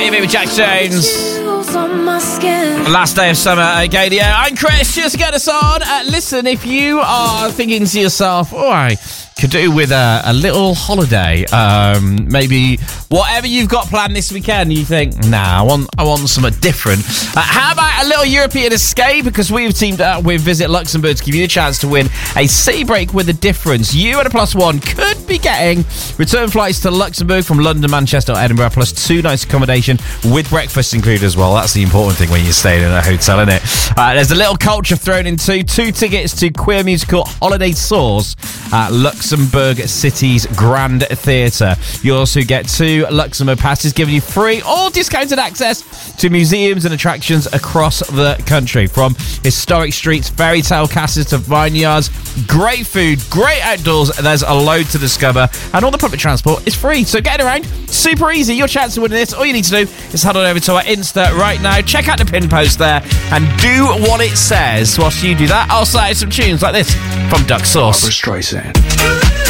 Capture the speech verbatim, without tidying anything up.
Hey, baby, Jack Jones. Last day of summer at Gadio. I'm Chris, just get us on. Uh, listen, if you are thinking to yourself, oh, I could do with a, a little holiday, um, maybe whatever you've got planned this weekend, you think, nah, I want I want something different. Uh, how about a little European escape? Because we've teamed up with Visit Luxembourg to give you a chance to win a city break with a difference. You and a plus one could be getting return flights to Luxembourg from London, Manchester, or Edinburgh, plus two nights accommodation with breakfast included as well. That's the important thing when you're staying in a hotel, isn't it? Uh, there's a little culture thrown in too. Two tickets to queer musical Holiday Soars at Luxembourg City's Grand Theatre. You also get two Luxembourg passes giving you free or discounted access to museums and attractions across the country. From historic streets, fairy tale castles to vineyards, great food, great outdoors, there's a load to discover, and all the public transport is free. So get around, super easy, your chance of winning this. All you need to do is head on over to our Insta right now, check out the pin post there, and do what it says. Whilst you do that, I'll say some tunes like this from Duck Sauce. Barbra Streisand.